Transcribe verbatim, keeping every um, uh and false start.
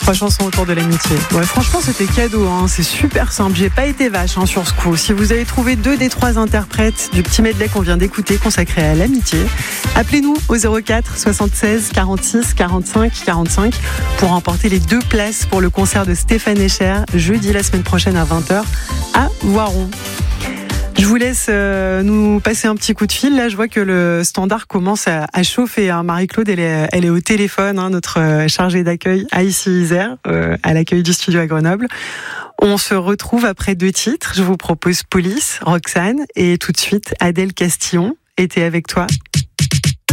Trois chansons autour de l'amitié. Ouais, franchement, c'était cadeau, hein. C'est super simple. J'ai pas été vache hein, sur ce coup. Si vous avez trouvé deux des trois interprètes du petit medley qu'on vient d'écouter, consacré à l'amitié, appelez-nous au zéro quatre soixante-seize quarante-six quarante-cinq quarante-cinq pour remporter les deux places pour le concert de Stéphane Echer, jeudi la semaine prochaine à vingt heures à Voiron. Je vous laisse euh, nous passer un petit coup de fil. Là, je vois que le standard commence à, à chauffer. Hein. Marie-Claude, elle est, elle est au téléphone, hein, notre euh, chargée d'accueil à Issy-Isère, euh, à l'accueil du studio à Grenoble. On se retrouve après deux titres. Je vous propose Police, Roxane, et tout de suite Adèle Castillon était avec toi.